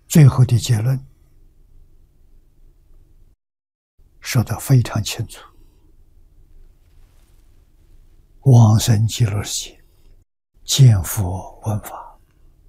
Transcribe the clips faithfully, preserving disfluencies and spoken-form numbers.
最后的结论说得非常清楚：往生极乐世界，见佛闻法，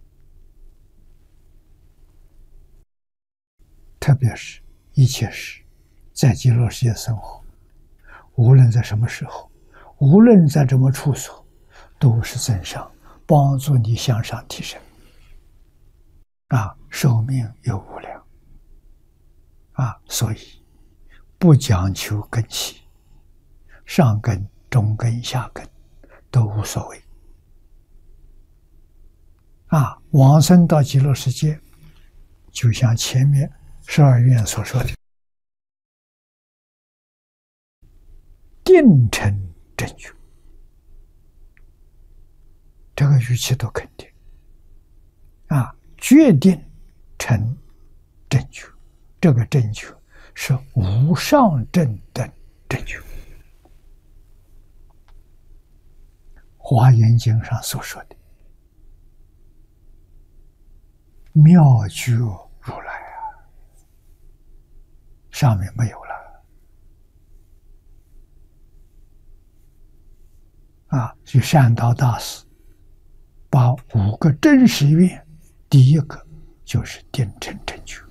特别是一切时在极乐世界生活，无论在什么时候，无论在什么处所，都是增上，帮助你向上提升。啊，寿命有无量啊，所以不讲求根器，上根、中根、下根都无所谓。啊，往生到极乐世界，就像前面十二愿所说的，定成正觉，这个语气都肯定。啊，决定成正觉，这个正觉是无上正等正觉。华严经上所说的妙觉如来啊，上面没有了啊。所以善导大师把五个真实愿，第一个就是定成正觉。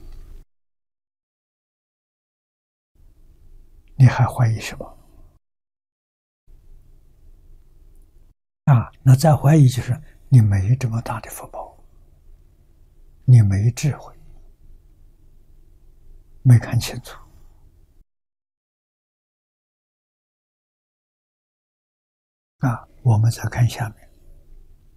你还怀疑什么？啊，那再怀疑就是你没这么大的福报，你没智慧，没看清楚。啊，我们再看下面。